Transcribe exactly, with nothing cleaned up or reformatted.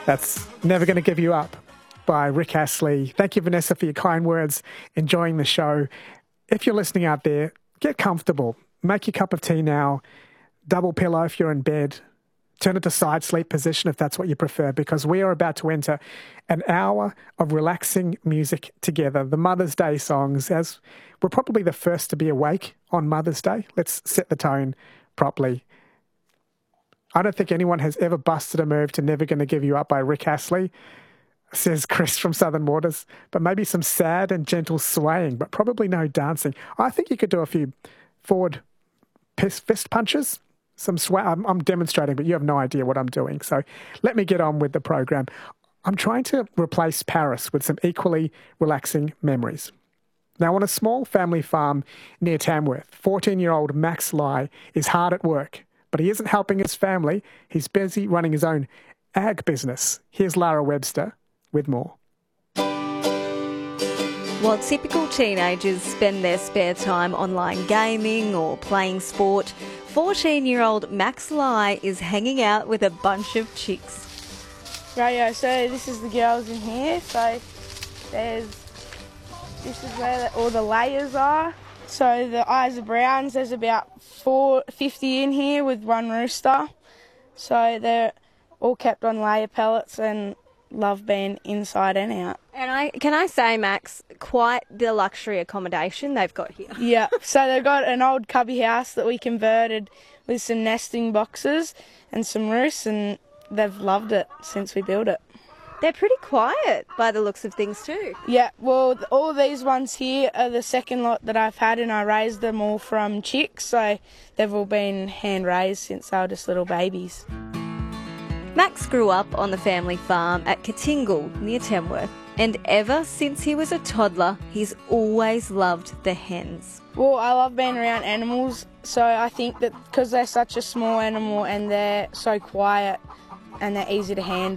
That's Never Gonna Give You Up by Rick Astley. Thank you, Vanessa, for your kind words. Enjoying the show. If you're listening out there, get comfortable. Make your cup of tea now. Double pillow if you're in bed. Turn it to side sleep position if that's what you prefer, because we are about to enter an hour of relaxing music together. The Mother's Day songs, as we're probably the first to be awake on Mother's Day. Let's set the tone properly. I don't think anyone has ever busted a move to Never Gonna Give You Up by Rick Astley, says Chris from Southern Waters, but maybe some sad and gentle swaying, but probably no dancing. I think you could do a few forward fist punches, some sway. I'm, I'm demonstrating, but you have no idea what I'm doing. So let me get on with the program. I'm trying to replace Paris with some equally relaxing memories. Now, on a small family farm near Tamworth, fourteen-year-old Max Lai is hard at work, but he isn't helping his family. He's busy running his own ag business. Here's Lara Webster with more. While typical teenagers spend their spare time online gaming or playing sport, fourteen-year-old Max Lai is hanging out with a bunch of chicks. Rightio, so this is the girls in here. So there's, this is where all the layers are. So the eyes are browns. There's about four fifty in here with one rooster. So they're all kept on layer pellets and love being inside and out. And I can I say, Max, quite the luxury accommodation they've got here. Yeah, so they've got an old cubby house that we converted with some nesting boxes and some roosts, and they've loved it since we built it. They're pretty quiet by the looks of things too. Yeah, well, all these ones here are the second lot that I've had, and I raised them all from chicks, so they've all been hand-raised since they were just little babies. Max grew up on the family farm at Katingal near Tamworth, and ever since he was a toddler, he's always loved the hens. Well, I love being around animals, so I think that because they're such a small animal and they're so quiet and they're easy to handle,